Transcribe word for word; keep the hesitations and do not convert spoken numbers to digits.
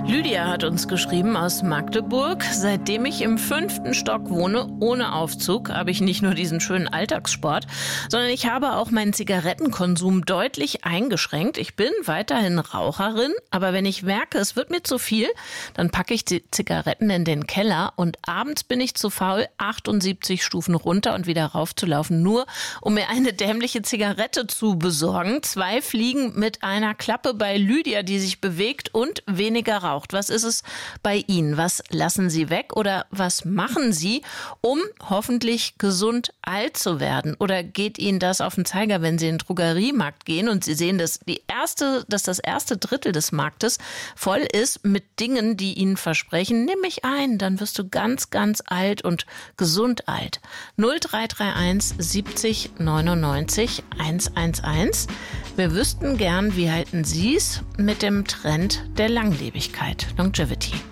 Lydia hat uns geschrieben aus Magdeburg. Seitdem ich im fünften Stock wohne, ohne Aufzug, habe ich nicht nur diesen schönen Alltagssport, sondern ich habe auch meinen Zigarettenkonsum deutlich eingeschränkt. Ich bin weiterhin Raucherin, aber wenn ich merke, es wird mir zu viel, dann packe ich die Zigaretten in den Keller und abends bin ich zu faul, achtundsiebzig Stufen runter und wieder raufzulaufen, nur um mir eine dämliche Zigarette zu besorgen. Zwei Fliegen mit einer Klappe bei Lydia, die sich bewegt und weniger raucht. Was ist es bei Ihnen? Was lassen Sie weg oder was machen Sie, um hoffentlich gesund alt zu werden? Oder geht Ihnen das auf den Zeiger, wenn Sie in den Drogeriemarkt gehen und Sie sehen, dass, die erste, dass das erste Drittel des Marktes voll ist mit Dingen, die Ihnen versprechen, nimm mich ein, dann wirst du ganz, ganz alt und gesund alt. null drei drei eins siebzig neunundneunzig hundertelf. Wir wüssten gern, wie halten Sie es mit dem Trend der Langlebigkeit, Longevity.